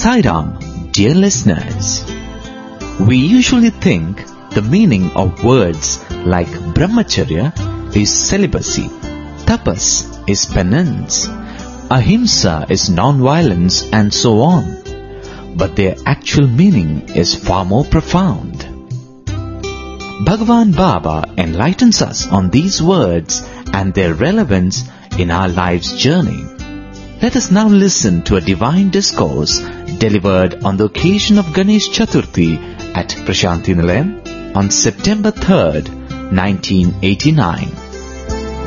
Sai Ram, dear listeners. We usually think the meaning of words like brahmacharya is celibacy, tapas is penance, ahimsa is non-violence, and so on. But their actual meaning is far more profound. Bhagwan Baba enlightens us on these words and their relevance in our life's journey. Let us now listen to a divine discourse delivered on the occasion of Ganesh Chaturthi at Prashanti Nilayam on September 3rd, 1989.